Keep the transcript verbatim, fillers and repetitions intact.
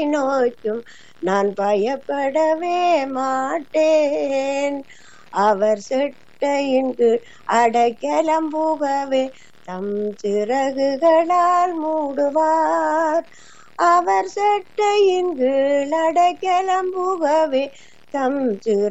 நோய்க்கும் நான் பயப்படவே மாட்டேன். அவர் செட்டையின் கீழ் அடைக்கலம் புகவே தம் சிறகுகளால் மூடுவார். அவர் செட்டையின் கீழ் அடைக்கலம் புகவே தம் சிற